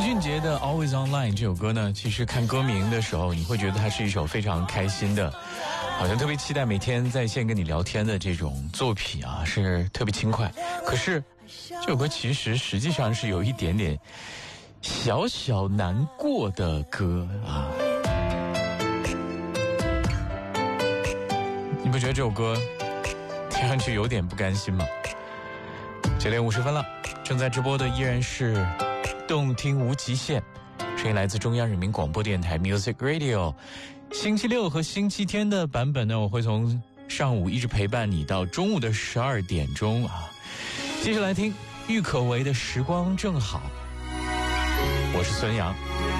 俊杰的 Always Online 这首歌呢，其实看歌名的时候你会觉得它是一首非常开心的，好像特别期待每天在线跟你聊天的这种作品啊，是特别轻快。可是这首歌其实实际上是有一点点小小难过的歌啊。你不觉得这首歌听上去有点不甘心吗？9点50分了，正在直播的依然是动听无极限，声音来自中央人民广播电台 Music Radio。 星期六和星期天的版本呢，我会从上午一直陪伴你到中午的12点钟啊。接下来听郁可唯的时光正好，我是孙杨。